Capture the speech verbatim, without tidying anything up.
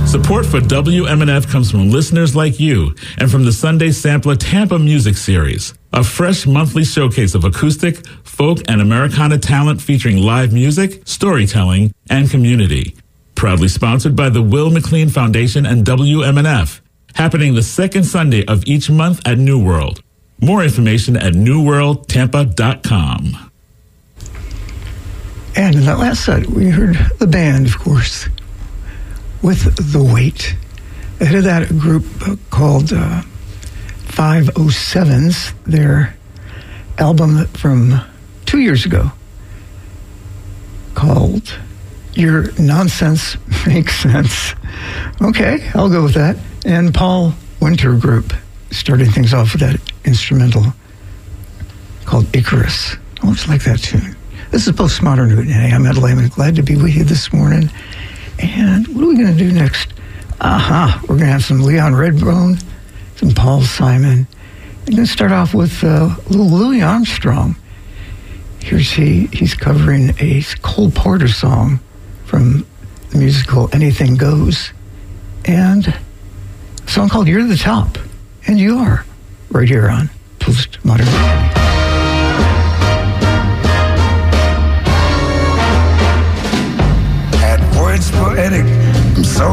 Support for W M N F comes from listeners like you and from the Sunday Sampler Tampa Music Series, a fresh monthly showcase of acoustic, folk, and Americana talent featuring live music, storytelling, and community. Proudly sponsored by the Will McLean Foundation and W M N F, happening the second Sunday of each month at New World. More information at new world tampa dot com. And in that last set, we heard the band, of course, with The Weight. Ahead of that, a group called uh, five oh sevens, their album from two years ago called Your Nonsense Makes Sense. Okay, I'll go with that. And Paul Winter Group starting things off with that instrumental called Icarus. I always like that tune. This is Postmodern Hoot. Hey, I'm Ed Lehman. Glad to be with you this morning. And what are we going to do next? Aha, we're going to have some Leon Redbone, some Paul Simon. We're going to start off with uh, little Louis Armstrong. Here's he, he's covering a Cole Porter song from the musical Anything Goes. And a song called You're the Top. And you are, right here on Postmodern Hoot.